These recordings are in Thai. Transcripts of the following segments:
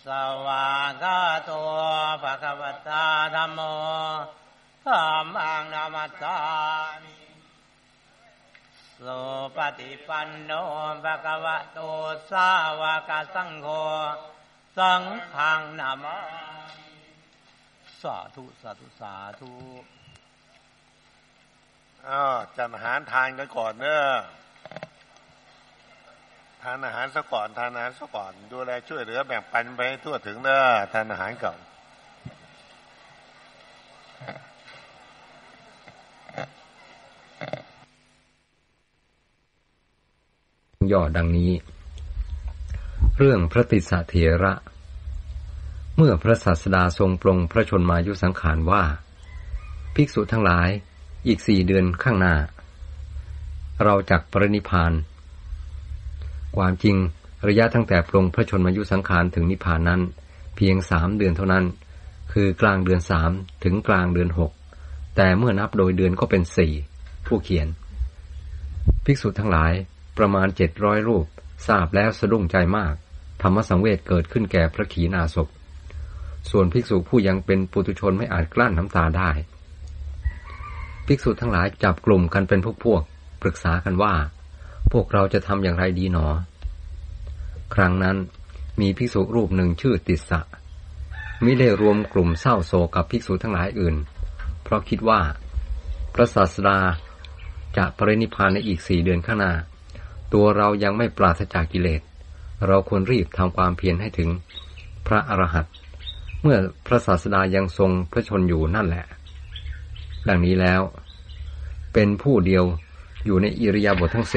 สวากาโตภะคะวะตาธัมโมธัมมังนามัสสามิสุปฏิปันโนภะคะวะโตสาวกสังโฆสังฆังนามามิสาธุสาธุสาธุจัดอาหารทานกันก่อนเนอะทานอาหารซะก่อนทานอาหารซะก่อนดูแลช่วยเหลือแบ่งปันไปให้ทั่วถึงเนอะทานอาหารก่อนย่อดังนี้เรื่องพระติสสะเถระเมื่อพระศาสดาทรงปลงพระชนมายุสังขารว่าภิกษุทั้งหลายอีก4 เดือนข้างหน้าเราจักปรินิพพานความจริงระยะตั้งแต่ปลงพระชนมายุสังขารถึงนิพพานนั้นเพียง3 เดือนเท่านั้นคือกลางเดือน3ถึงกลางเดือน6แต่เมื่อนับโดยเดือนก็เป็น4ผู้เขียนภิกษุทั้งหลายประมาณ700 รูปทราบแล้วสะดุ้งใจมากธรรมสังเวชเกิดขึ้นแก่พระขีณาสพส่วนภิกษุผู้ยังเป็นปุถุชนไม่อาจกลั้นน้ำตาได้ภิกษุทั้งหลายจับกลุ่มกันเป็นพวกปรึกษากันว่าพวกเราจะทำอย่างไรดีหนอครั้งนั้นมีภิกษุรูปหนึ่งชื่อติสสะมิได้รวมกลุ่มเศร้าโศกกับภิกษุทั้งหลายอื่นเพราะคิดว่าพระศาสดาจะปรินิพพานในอีก4 เดือนข้างหน้าตัวเรายังไม่ปราศจากกิเลสเราควรรีบทำความเพียรให้ถึงพระอรหันต์เมื่อพระศาสดายังทรงพระชนอยู่นั่นแหละดังนี้แล้วเป็นผู้เดียวอยู่ในอิริยาบถทั้ง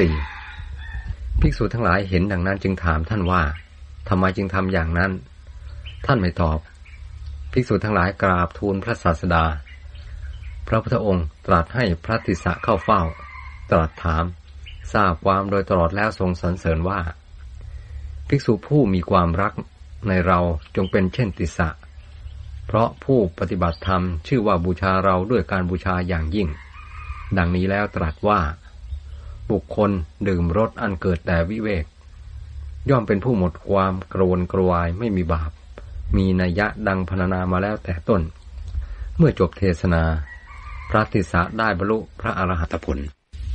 4ภิกษุทั้งหลายเห็นดังนั้นจึงถามท่านว่าทำไมจึงทำอย่างนั้นท่านไม่ตอบภิกษุทั้งหลายกราบทูลพระศาสดาพระพุทธองค์ตรัสให้พระติสสะเข้าเฝ้าตรัสถามทราบความโดยตลอดแล้วทรงสรรเสริญว่าภิกษุผู้มีความรักในเราจงเป็นเช่นติสสะเพราะผู้ปฏิบัติธรรมชื่อว่าบูชาเราด้วยการบูชาอย่างยิ่งดังนี้แล้วตรัสว่าบุคคลดื่มรสอันเกิดแต่วิเวกย่อมเป็นผู้หมดความโกรนกรวายไม่มีบาปมีนัยยะดังพรรณนามาแล้วแต่ต้นเมื่อจบเทศนาพระติสสะได้บรรลุพระอรหัตผล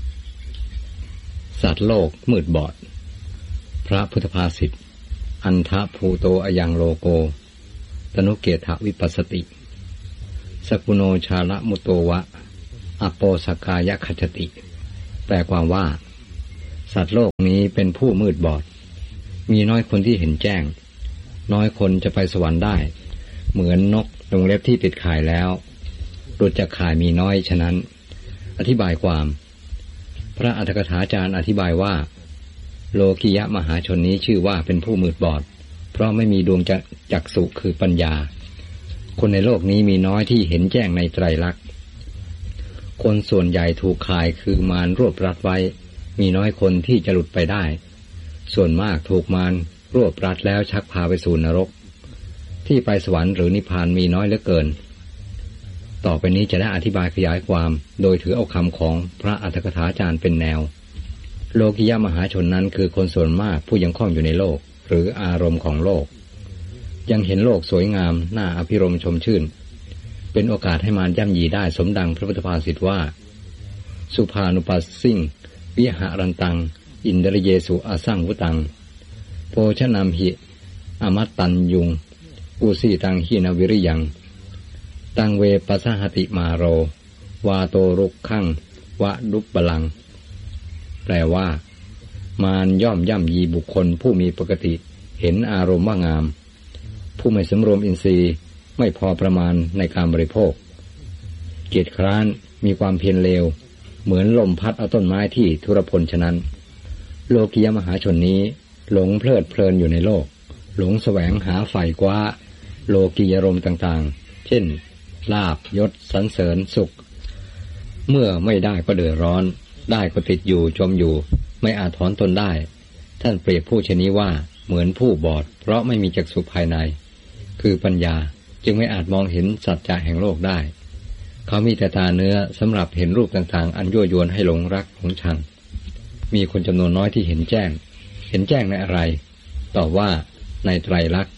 สัตว์โลกมืดบอดพระพุทธภาษิตอันทะภูโตอยังโลโกตนุเกถวิปัสสติสกุโนชาละมุโตวะอโปสกายคจติแปลความว่าสัตว์โลกนี้เป็นผู้มืดบอดมีน้อยคนที่เห็นแจ้งน้อยคนจะไปสวรรค์ได้เหมือนนกลงเล็บที่ติดข่ายแล้วหลุดจากข่ายมีน้อยฉะนั้นอธิบายความพระอรรถกถาจารย์อธิบายว่าโลกิยะมหาชนนี้ชื่อว่าเป็นผู้มืดบอดเพราะไม่มีดวงจักษุคือปัญญาคนในโลกนี้มีน้อยที่เห็นแจ้งในไตรลักษณ์คนส่วนใหญ่ถูกข่ายคือมารรวบรัดไว้มีน้อยคนที่จะหลุดไปได้ส่วนมากถูกมารรวบรัดแล้วชักพาไปสู่นรกที่ไปสวรรค์หรือนิพพานมีน้อยเหลือเกินต่อไปนี้จะได้อธิบายขยายความโดยถือเอาคำของพระอรรถกถาจารย์เป็นแนวโลกิยะมหาชนนั้นคือคนส่วนมากผู้ยังคล่องอยู่ในโลกหรืออารมณ์ของโลกยังเห็นโลกสวยงามน่าอภิรมย์ชมชื่นเป็นโอกาสให้มารย่ำยีได้สมดังพระพุทธภาษิตว่าสุภานุปัสสิงวิหารันตังอินทรเยสุอสังวุตังโภชนามหิอมัตตัญยุงอุสีตังหินวิริยังตังเวปัสสหติมาโรวาโตรุกขังวะดุปลังแปลว่ามารย่อมย่ำยีบุคคลผู้มีปกติเห็นอารมณ์ว่างามผู้ไม่สำรวมอินทรีย์ไม่พอประมาณในการบริโภคเกียจคร้านมีความเพียรเลวเหมือนลมพัดเอาต้นไม้ที่ทุรพลฉะนั้นโลกียมหาชนนี้หลงเพลิดเพลินอยู่ในโลกหลงแสวงหาไฝ่คว้าโลกียารมณ์ต่างๆเช่นลาภยศสรรเสริญสุขเมื่อไม่ได้ก็เดือดร้อนได้ก็ติดอยู่จมอยู่ไม่อาจถอนตนได้ท่านเปรียบผู้เช่นนี้ว่าเหมือนผู้บอดเพราะไม่มีจักษุภายในคือปัญญาจึงไม่อาจมองเห็นสัจจะแห่งโลกได้เขามีแต่ตาเนื้อสำหรับเห็นรูปต่างๆอันยั่วยวนให้หลงรักหลงชังมีคนจำนวนน้อยที่เห็นแจ้งในอะไรตอบว่าในไตรลักษณ์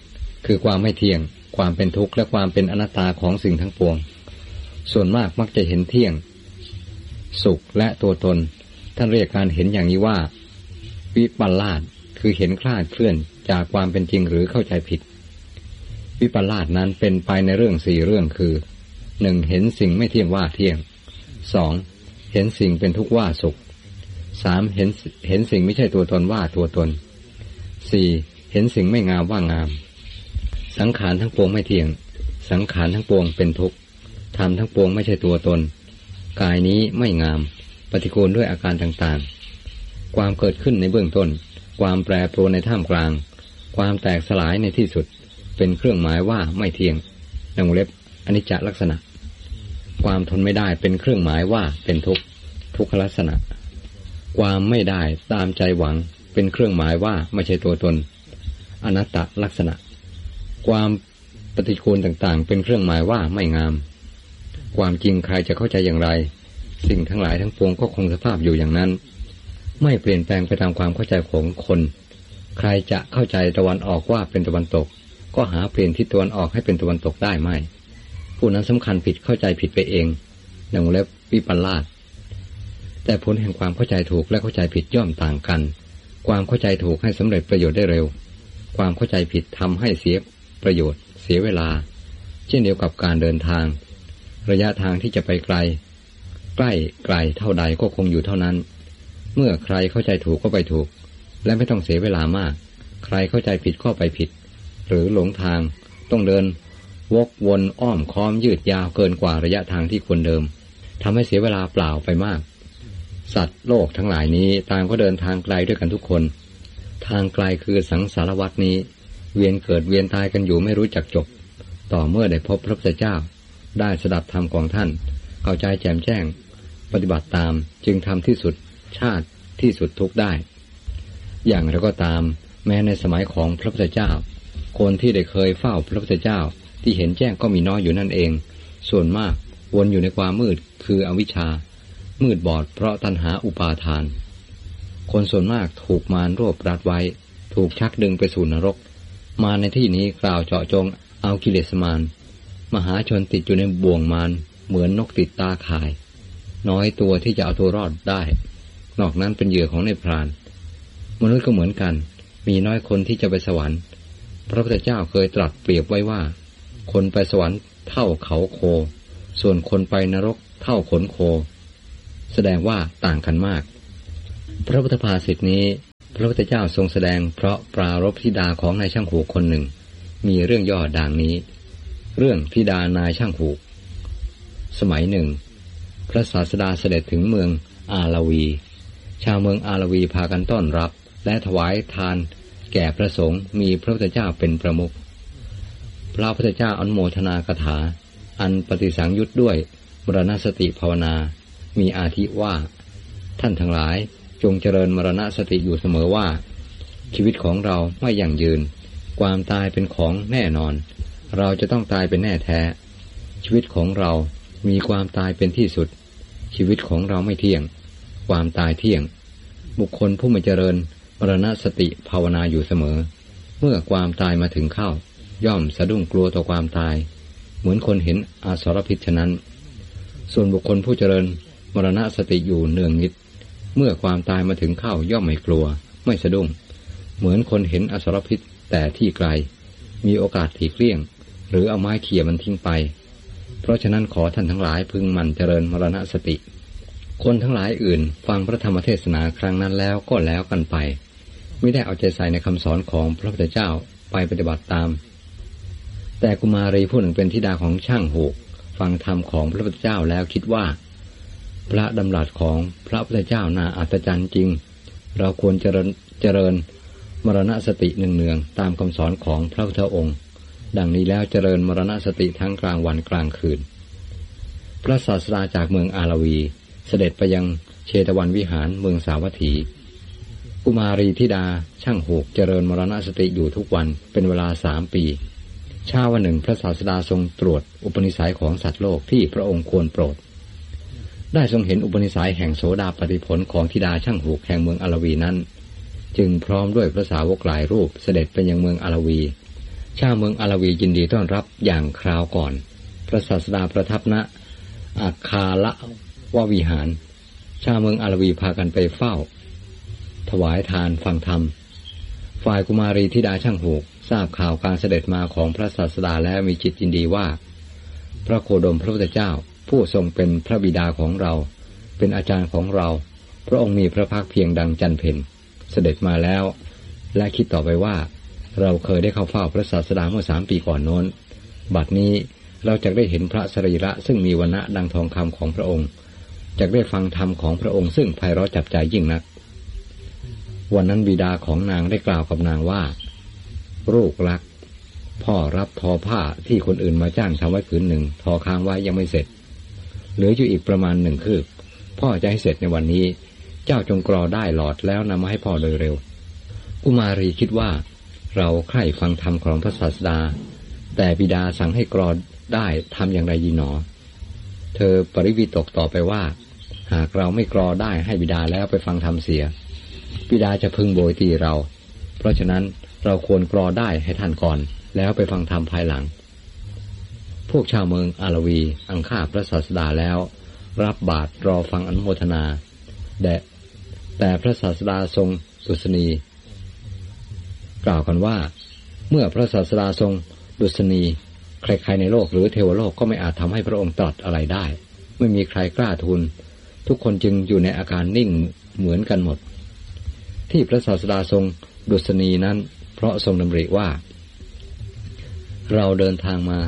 คือความไม่เที่ยงความเป็นทุกข์และความเป็นอนัตตาของสิ่งทั้งปวงส่วนมากมักจะเห็นเที่ยงสุขและตัวตนท่านเรียกการเห็นอย่างนี้ว่าวิปลาสคือเห็นคลาดเคลื่อนจากความเป็นจริงหรือเข้าใจผิดวิปลาสนั้นเป็นไปในเรื่อง4เรื่องคือ 1. เห็นสิ่งไม่เที่ยงว่าเที่ยง 2. เห็นสิ่งเป็นทุกข์ว่าสุข 3. เห็นสิ่งไม่ใช่ตัวตนว่าตัวตน 4. เห็นสิ่งไม่งามว่างามสังขารทั้งปวงไม่เที่ยงสังขารทั้งปวงเป็นทุกข์ธรรมทั้งปวงไม่ใช่ตัวตนกายนี้ไม่งามปฏิกูลด้วยอาการต่างๆความเกิดขึ้นในเบื้องต้นความแปรปรวนในท่ามกลางความแตกสลายในที่สุดเป็นเครื่องหมายว่าไม่เที่ยงในวงเล็บอนิจจลักษณะความทนไม่ได้เป็นเครื่องหมายว่าเป็นทุกข์ทุกขลักษณะความไม่ได้ตามใจหวังเป็นเครื่องหมายว่าไม่ใช่ตัวตนอนัตตลักษณะความปฏิกูลต่างๆเป็นเครื่องหมายว่าไม่งามความจริงใครจะเข้าใจอย่างไรสิ่งทั้งหลายทั้งปวงก็คงสภาพอยู่อย่างนั้นไม่เปลี่ยนแปลงไปตามความเข้าใจของคนใครจะเข้าใจตะวันออกว่าเป็นตะวันตกก็หาเปลี่ยนทิศตะวันออกให้เป็นตะวันตกได้ไหมผู้นั้นสำคัญผิดเข้าใจผิดไปเองในวงเล็บวิปลาสแต่ผลแห่งความเข้าใจถูกและเข้าใจผิดย่อมต่างกันความเข้าใจถูกให้สำเร็จประโยชน์ได้เร็วความเข้าใจผิดทำให้เสียประโยชน์เสียเวลาเช่นเดียวกับการเดินทางระยะทางที่จะไปไกลใกล้ไกลเท่าใดก็คงอยู่เท่านั้นเมื่อใครเข้าใจถูกก็ไปถูกและไม่ต้องเสียเวลามากใครเข้าใจผิดก็ไปผิดหรือหลงทางต้องเดินวกวนอ้อมค้อมยืดยาวเกินกว่าระยะทางที่ควรเดิมทำให้เสียเวลาเปล่าไปมากสัตว์โลกทั้งหลายนี้ต่างก็เดินทางไกลด้วยกันทุกคนทางไกลคือสังสารวัฏนี้เวียนเกิดเวียนตายกันอยู่ไม่รู้จักจบต่อเมื่อได้พบพระพุทธเจ้าได้สดับธรรมของท่านเข้าใจแจ่มแจ้งปฏิบัติตามจึงทำที่สุดชาติที่สุดทุกข์ได้อย่างไรก็ตามแม้ในสมัยของพระพุทธเจ้าคนที่ได้เคยเฝ้าพระพุทธเจ้าที่เห็นแจ้งก็มีน้อยอยู่นั่นเองส่วนมากวนอยู่ในความมืดคืออวิชชามืดบอดเพราะตัณหาอุปาทานคนส่วนมากถูกมารรวบรัดไว้ถูกชักดึงไปสู่นรกมารในที่นี้กล่าวเจาะจงเอากิเลสมารมหาชนติดอยู่ในบ่วงมารเหมือนนกติดตาข่ายน้อยตัวที่จะเอาตัวรอดได้นอกนั้นเป็นเหยื่อของนายพรานมนุษย์ก็เหมือนกันมีน้อยคนที่จะไปสวรรค์พระพุทธเจ้าเคยตรัสเปรียบไว้ว่าคนไปสวรรค์เท่าเขาโคส่วนคนไปนรกเท่าขนโคแสดงว่าต่างกันมากพระพุทธภาษิตนี้พระพุทธเจ้าทรงแสดงเพราะปรารภธิดาของนายช่างหูคนหนึ่งมีเรื่องย่อดังนี้เรื่องธิดานายช่างหูสมัยหนึ่งพระศาสดาเสด็จถึงเมืองอาลาวีชาวเมืองอาลาวีพากันต้อนรับและถวายทานแก่พระสงฆ์มีพระพุทธเจ้าเป็นประมุขพระพุทธเจ้าอนุโมทนากถาอันปฏิสังยุตด้วยมรณสติภาวนามีอาทิว่าท่านทั้งหลายจงเจริญมรณสติอยู่เสมอว่าชีวิตของเราไม่ยั่งยืนความตายเป็นของแน่นอนเราจะต้องตายเป็นแน่แท้ชีวิตของเรามีความตายเป็นที่สุดชีวิตของเราไม่เที่ยงความตายเที่ยงบุคคลผู้ไม่เจริญมรณสติภาวนาอยู่เสมอเมื่อความตายมาถึงเข้าย่อมสะดุ้งกลัวต่อความตายเหมือนคนเห็นอสรพิษฉะนั้นส่วนบุคคลผู้เจริญมรณสติอยู่เนืองนิดเมื่อความตายมาถึงเข้าย่อมไม่กลัวไม่สะดุ้งเหมือนคนเห็นอสรพิษแต่ที่ไกลมีโอกาสถีกเลี่ยงหรือเอาไม้เขี่ยมันทิ้งไปเพราะฉะนั้นขอท่านทั้งหลายพึงหมั่นเจริญมรณสติคนทั้งหลายอื่นฟังพระธรรมเทศนาครั้งนั้นแล้วก็แล้วกันไปไม่ได้เอาใจใส่ในคำสอนของพระพุทธเจ้าไปปฏิบัติตามแต่กุมารีผู้หนึ่งเป็นธิดาของช่างหูกฟังธรรมของพระพุทธเจ้าแล้วคิดว่าพระดำรัสของพระพุทธเจ้าน่าอัศจรรย์จริงเราควรเจริญมรณสติเนืองๆตามคำสอนของพระพุทธองค์ดังนี้แล้วเจริญมรณสติทั้งกลางวันกลางคืนพระศาสดาจากเมืองอาลาวีเสด็จไปยังเชตวันวิหารเมืองสาวัตถีกุมารีธิดาช่างหูกเจริญมรณสติอยู่ทุกวันเป็นเวลา3 ปีเช้าวันหนึ่งพระศาสดาทรงตรวจอุปนิสัยของสัตว์โลกที่พระองค์ควรโปรดได้ทรงเห็นอุปนิสัยแห่งโสดาปัตติผลของธิดาช่างหูกแห่งเมืองอาลาวีนั้นจึงพร้อมด้วยพระสาวกหลายรูปเสด็จไปยังเมืองอาลาวีชาวเมืองอาราวียินดีต้อนรับอย่างคราวก่อนพระศาสดาประทับณอาคาละววิหารชาวเมืองอาราวีพากันไปเฝ้าถวายทานฟังธรรมฝ่ายกุมารีธิดาช่างหูกทราบข่าวการเสด็จมาของพระศาสดาแล้วมีจิตยินดีว่าพระโคดมพระพุทธเจ้าผู้ทรงเป็นพระบิดาของเราเป็นอาจารย์ของเราพระองค์มีพระภาคเพียงดังจันทร์เพ็ญเสด็จมาแล้วและคิดต่อไปว่าเราเคยได้เข้าเฝ้าพระศาสดาเมื่อ3 ปีก่อนโน้นบัดนี้เราจะได้เห็นพระสรีระซึ่งมีวรรณะดังทองคำของพระองค์จะได้ฟังธรรมของพระองค์ซึ่งไพเราะจับใจยิ่งนักวันนั้นบิดาของนางได้กล่าวกับนางว่าลูกรักพ่อรับทอผ้าที่คนอื่นมาจ้างทำไว้ผืนหนึ่งทอค้างไว้ยังไม่เสร็จเหลืออยู่อีกประมาณ1 คืบพ่อจะให้เสร็จในวันนี้เจ้าจงกรอได้หลอดแล้วนำมาให้พ่อโดยเร็วกุมารีคิดว่าเราใคร่ฟังธรรมของพระศาสดาแต่บิดาสั่งให้กรอได้ทำอย่างไรดีหนอเธอปริวิตกต่อไปว่าหากเราไม่กรอได้ให้บิดาแล้วไปฟังธรรมเสียบิดาจะพึงโบยตีเราเพราะฉะนั้นเราควรกรอได้ให้ท่านก่อนแล้วไปฟังธรรมภายหลังพวกชาวเมืองอาราวีอังคาพระศาสดาแล้วรับบาตรรอฟังอนุโมทนาแต่พระศาสดาทรงดุษณีกล่าวกันว่าเมื่อพระศาสดาทรงดุษณีใครๆในโลกหรือเทวโลกก็ไม่อาจทำให้พระองค์ตรัสอะไรได้ไม่มีใครกล้าทูลทุกคนจึงอยู่ในอาการนิ่งเหมือนกันหมดที่พระศาสดาทรงดุษณีนั้นเพราะทรงดำริว่าเราเดินทางมา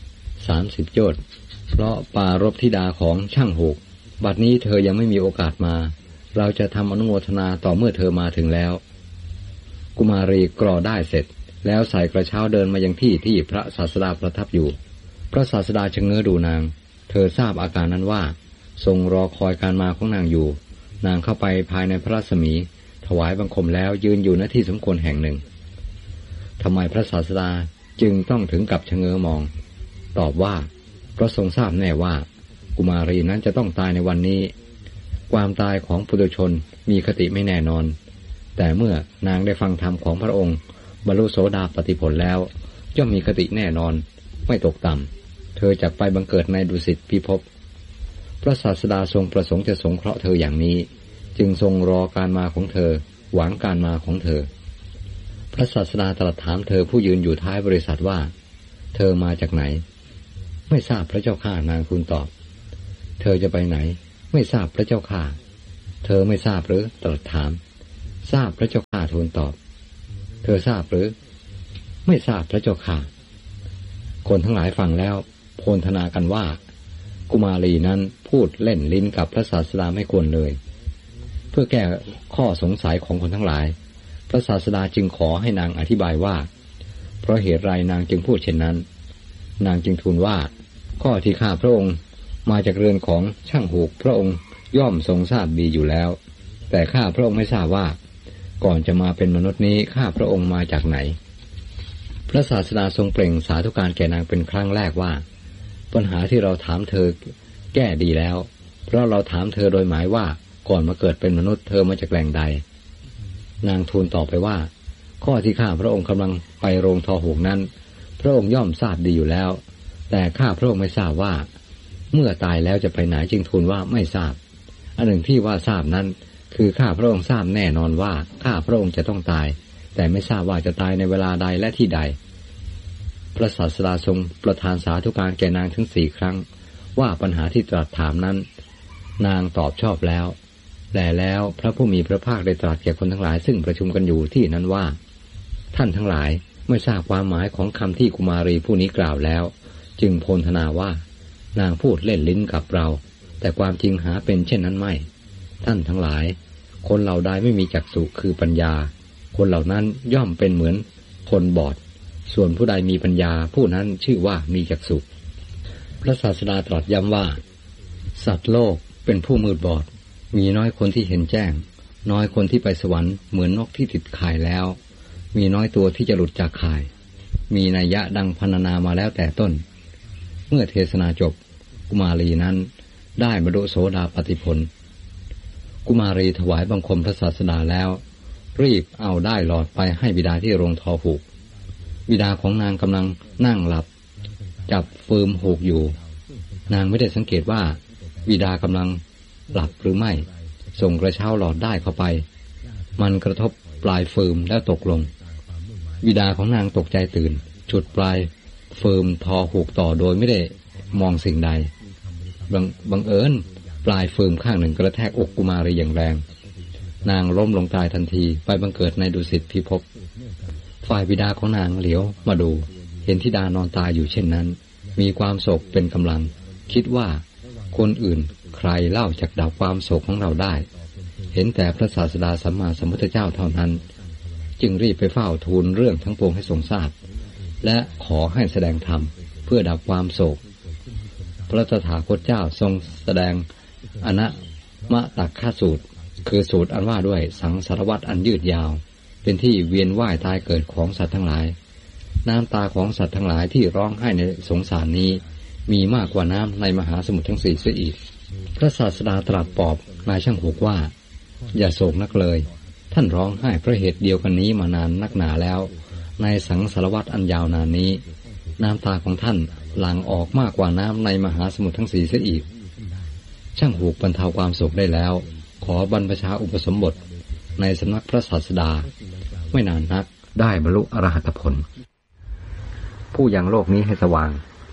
30 โยชน์เพราะปารภธิดาของช่างหูกบัดนี้เธอยังไม่มีโอกาสมาเราจะทำอนุโมทนาต่อเมื่อเธอมาถึงแล้วกุมารีกรอได้เสร็จแล้วใส่กระเช้าเดินมายังที่พระศาสดาประทับอยู่พระศาสดาชะเง้อดูนางเธอทราบอาการนั้นว่าทรงรอคอยการมาของนางอยู่นางเข้าไปภายในพระรัศมีถวายบังคมแล้วยืนอยู่ณที่สมควรแห่งหนึ่งทำไมพระศาสดาจึงต้องถึงกับชะเง้อมองตอบว่าเพราะทรงทราบแน่ว่ากุมารีนั้นจะต้องตายในวันนี้ความตายของปุถุชนมีคติไม่แน่นอนแต่เมื่อนางได้ฟังธรรมของพระองค์บรรลุโสดาปัตติผลแล้วย่อมมีคติแน่นอนไม่ตกต่ำเธอจะไปบังเกิดในดุสิตพิภพพระศาสดาทรงประสงค์จะสงเคราะห์เธออย่างนี้จึงทรงรอการมาของเธอหวังการมาของเธอพระศาสดาตรัสถามเธอผู้ยืนอยู่ท้ายบริษัทว่าเธอมาจากไหนไม่ทราบพระเจ้าข้านางทูลตอบเธอจะไปไหนไม่ทราบพระเจ้าข้าเธอไม่ทราบหรือตรัสถามทราบพระเจ้าข้าทูลตอบเธอทราบหรือไม่ทราบพระเจ้าข้าคนทั้งหลายฟังแล้วโพลธนากันว่ากุมารีนั้นพูดเล่นลิ้นกับพระศาสดาไม่ควรเลยเพื่อแก้ข้อสงสัยของคนทั้งหลายพระศาสดาจึงขอให้นางอธิบายว่าเพราะเหตุไรนางจึงพูดเช่นนั้นนางจึงทูลว่าข้อที่ข้าพระองค์มาจากเรือนของช่างหูกพระองค์ย่อมทรงทราบดีอยู่แล้วแต่ข้าพระองค์ไม่ทราบว่าก่อนจะมาเป็นมนุษย์นี้ข้าพระองค์มาจากไหนพระศาสดาทรงเปล่งสาธุการแก่นางเป็นครั้งแรกว่าปัญหาที่เราถามเธอแก้ดีแล้วเพราะเราถามเธอโดยหมายว่าก่อนมาเกิดเป็นมนุษย์เธอมาจากแหล่งใดนางทูลตอบไปว่าข้อที่ข้าพระองค์กำลังไปโรงทอหูกนั้นพระองค์ย่อมทราบดีอยู่แล้วแต่ข้าพระองค์ไม่ทราบว่าเมื่อตายแล้วจะไปไหนจึงทูลว่าไม่ทราบอันหนึ่งที่ว่าทราบนั้นคือข้าพระองค์ทราบแน่นอนว่าข้าพระองค์จะต้องตายแต่ไม่ทราบว่าจะตายในเวลาใดและที่ใดพระศาสดาทรงประทานสาธุการแก่นางถึง4 ครั้งว่าปัญหาที่ตรัสถามนั้นนางตอบชอบแล้วแต่แล้วพระผู้มีพระภาคได้ตรัสแก่คนทั้งหลายซึ่งประชุมกันอยู่ที่นั้นว่าท่านทั้งหลายไม่ทราบความหมายของคำที่กุมารีผู้นี้กล่าวแล้วจึงโพลธนาว่านางพูดเล่นลิ้นกับเราแต่ความจริงหาเป็นเช่นนั้นไม่ท่านทั้งหลายคนเหล่าใดไม่มีจักษุคือปัญญาคนเหล่านั้นย่อมเป็นเหมือนคนบอดส่วนผู้ใดมีปัญญาผู้นั้นชื่อว่ามีจักษุพระศาสดาตรัสย้ำว่าสัตว์โลกเป็นผู้มืดบอดมีน้อยคนที่เห็นแจ้งน้อยคนที่ไปสวรรค์เหมือนนกที่ติดข่ายแล้วมีน้อยตัวที่จะหลุดจากข่ายมีนัยยะดังพรรณนามาแล้วแต่ต้นเมื่อเทศนาจบกุมารีนั้นได้บรรลุโสดาปัตติผลกุมารีถวายบังคมพระศาสดาแล้วรีบเอาได้หลอดไปให้บิดาที่โรงทอผูกบิดาของนางกำลังนั่งหลับจับฟืมหูกอยู่นางไม่ได้สังเกตว่าบิดากำลังหลับหรือไม่ส่งกระเช้าหลอดได้เข้าไปมันกระทบปลายฟืมแล้วตกลงบิดาของนางตกใจตื่นฉุดปลายฟืมทอหูกต่อโดยไม่ได้มองสิ่งใดบังเอิญปลายฟืมข้างหนึ่งกระแทกอกกุมารีอย่างแรงนางล้มลงตายทันทีไปบังเกิดในดุสิตพิภพฝ่ายบิดาของนางเหลียวมาดูเห็นธิดานอนตายอยู่เช่นนั้นมีความโศกเป็นกำลังคิดว่าคนอื่นใครเล่าจักดับความโศกของเราได้เห็นแต่พระศาสดาสัมมาสัมพุทธเจ้าเท่านั้นจึงรีบไปเฝ้าทูลเรื่องทั้งปวงให้ทรงทราบและขอให้แสดงธรรมเพื่อดับความโศกพระตถาคตเจ้าทรงแสดงอนะมะตักขสูตรคือสูตรอันว่าด้วยสังสารวัฏอันยืดยาวเป็นที่เวียนว่ายตายเกิดของสัตว์ทั้งหลายน้ำตาของสัตว์ทั้งหลายที่ร้องไห้ในสงสารนี้มีมากกว่าน้ำในมหาสมุทรทั้งสี่เสียอีกพระศาสดาตรัสปลอบนายช่างหูกว่าอย่าโศกนักเลยท่านร้องไห้เพราะเหตุเดียวกันนี้มานานนักหนาแล้วในสังสารวัฏอันยาวนานนี้น้ำตาของท่านหลั่งออกมากกว่าน้ำในมหาสมุทรทั้งสี่เสียอีกช่างหูกบรรเทาความโศกได้แล้วขอบรรพชาอุปสมบทในสำนักพระศาสดาไม่นานนักได้บรรลุอรหัตผลผู้ยังโลกนี้ให้สว่าง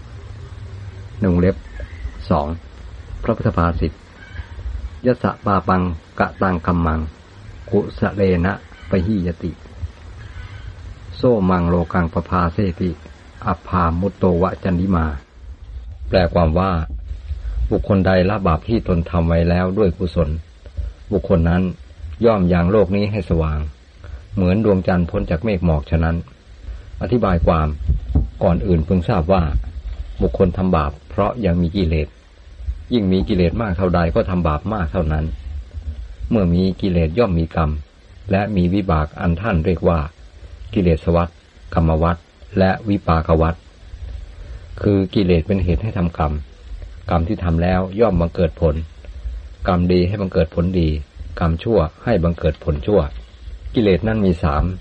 2พระพุทธภาษิตยสสะปาปังกะตังกัมมังกุสะเลนะปหิยติโซมังโลกังปภาเสติอัปพามุตโตวะจันดิมาแปลความว่าบุคคลใดละบาปที่ตนทำไว้แล้วด้วยกุศลบุคคลนั้นย่อมยังโลกนี้ให้สว่างเหมือนดวงจันทร์พ้นจากเมฆหมอกฉะนั้นอธิบายความก่อนอื่นพึงทราบว่าบุคคลทำบาปเพราะยังมีกิเลสยิ่งมีกิเลสมากเท่าใดก็ทำบาปมากเท่านั้นเมื่อมีกิเลสย่อมมีกรรมและมีวิบากอันท่านเรียกว่ากิเลสวัฏกรรมวัฏและวิปากวัฏคือกิเลสเป็นเหตุให้ทำกรรมกรรมที่ทำแล้วย่อมบังเกิดผลกรรมดีให้บังเกิดผลดีกรรมชั่วให้บังเกิดผลชั่วกิเลสนั้นมี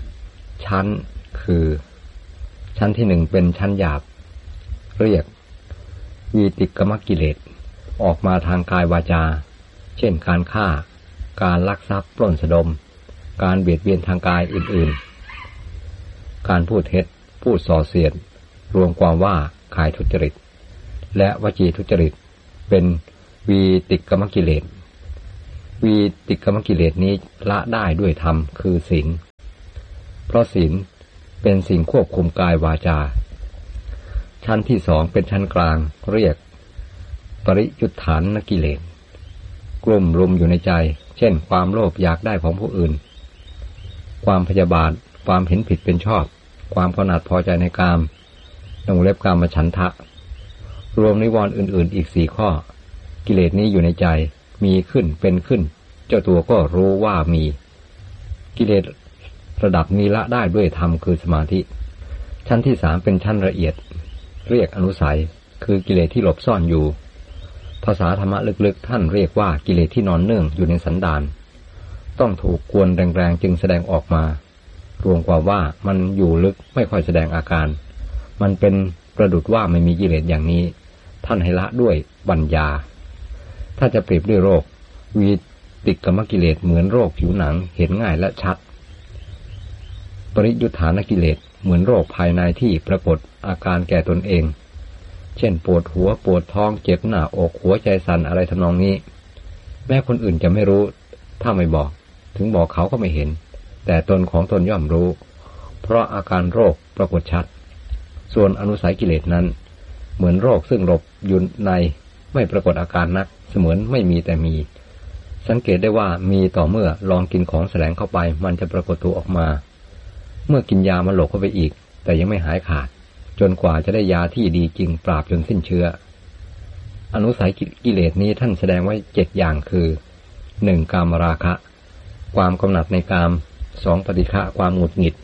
3ชั้นคือชั้นที่1เป็นชั้นหยาบเรียกวีติกมกิเลสออกมาทางกายวาจาเช่นการฆ่าการลักทรัพย์ปล้นสะดมการเบียดเบียนทางกายอื่นๆการพูดเท็จพูดส่อเสียดรวมความว่าขายทุจริตและวจีทุจริตเป็นวีติกมกิเลสวีติกมกิเลสนี้ละได้ด้วยธรรมคือศีลเพราะศีลเป็นสิ่งควบคุมกายวาจาชั้นที่2เป็นชั้นกลางเรียกปริยุทธานกิเลสกลุ่มรุมอยู่ในใจเช่นความโลภอยากได้ของผู้อื่นความพยาบาทความเห็นผิดเป็นชอบความกำหนัดพอใจในกามวงเล็บกามฉันทะรวมนิวรณ์อื่นๆอีก4ข้อกิเลสนี้อยู่ในใจมีขึ้นเป็นขึ้นเจ้าตัวก็รู้ว่ามีกิเลสระดับนี้ละได้ด้วยธรรมคือสมาธิชั้นที่3เป็นชั้นละเอียดเรียกอนุสัยคือกิเลสที่หลบซ่อนอยู่ภาษาธรรมะลึกๆท่านเรียกว่ากิเลสที่นอนเนื่องอยู่ในสันดานต้องถูกกวนแรงๆจึงแสดงออกมารวมความว่ามันอยู่ลึกไม่ค่อยแสดงอาการมันเป็นประดุจว่าไม่มีกิเลสอย่างนี้ท่านให้ละด้วยปัญญาถ้าจะเปรียบด้วยโรควีติกมกิเลสเหมือนโรคผิวหนังเห็นง่ายและชัดปริยุทธานกิเลสเหมือนโรคภายในที่ปรากฏอาการแก่ตนเองเช่นปวดหัวปวดท้องเจ็บหน้าอกหัวใจสั่นอะไรทำนองนี้แม้คนอื่นจะไม่รู้ถ้าไม่บอกถึงบอกเขาก็ไม่เห็นแต่ตนของตนย่อมรู้เพราะอาการโรคปรากฏชัดส่วนอนุสัยกิเลสนั้นเหมือนโรคซึ่งหลบอยู่ในไม่ปรากฏอาการนักเสมือนไม่มีแต่มีสังเกตได้ว่ามีต่อเมื่อลองกินของแสลงเข้าไปมันจะปรากฏตัวออกมาเมื่อกินยามันหลบเข้าไปอีกแต่ยังไม่หายขาดจนกว่าจะได้ยาที่ดีจริงปราบจนสิ้นเชื้ออนุสัยกิเลสนี้ท่านแสดงไว้7อย่างคือ1กามราคะความกำหนัดในกาม2ปฏิฆะความหงุดหงิด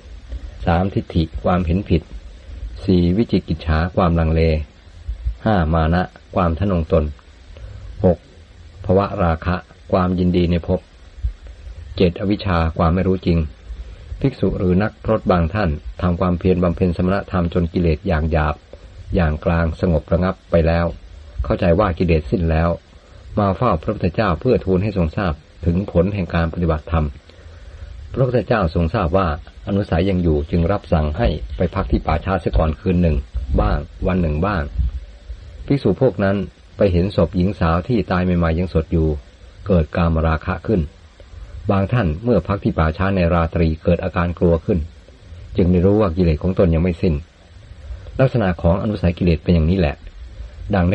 3ทิฏฐิความเห็นผิด4วิจิกิจฉาความลังเล5มานะความทะนงตน6ภวราคะความยินดีในภพ7อวิชชาความไม่รู้จริงภิกษุหรือนักพรตบางท่านทำความเพียรบำเพ็ญสมณธรรมจนกิเลสอย่างหยาบอย่างกลางสงบระงับไปแล้วเข้าใจว่ากิเลสสิ้นแล้วมาเฝ้าพระพุทธเจ้าเพื่อทูลให้ทรงทราบถึงผลแห่งการปฏิบัติธรรมพระพุทธเจ้าทรงทราบว่าอนุสัยยังอยู่จึงรับสั่งให้ไปพักที่ป่าช้าเสียก่อนคืนหนึ่งบ้างวันหนึ่งบ้างภิกษุพวกนั้นไปเห็นศพหญิงสาวที่ตายใหม่ๆยังสดอยู่เกิดกามราคะขึ้นบางท่านเมื่อพักที่ป่าช้าในราตรีเกิดอาการกลัวขึ้นจึงได้รู้ว่ากิเลสของตนยังไม่สิ้นลักษณะของอนุสัยกิเลสเป็นอย่างนี้แหละดัง